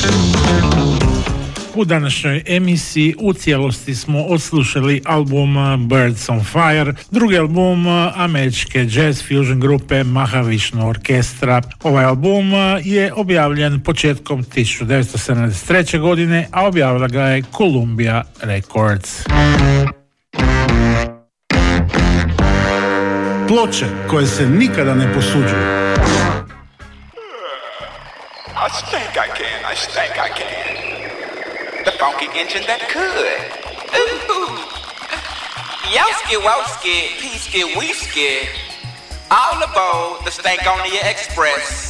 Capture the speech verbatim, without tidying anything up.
U današnjoj emisiji u cijelosti smo odslušali album Birds on Fire, drugi album američke jazz fusion grupe Mahavishnu orkestra. Ovaj album je objavljen početkom tisuću devetsto sedamdeset treće. godine, a objavila ga je Columbia Records. Ploče koje se nikada ne posuđuju. I think I can, I think I can. The funky engine that could. Ooh. Yowski wowski, peasky weesky. All aboard the Stankonia Express.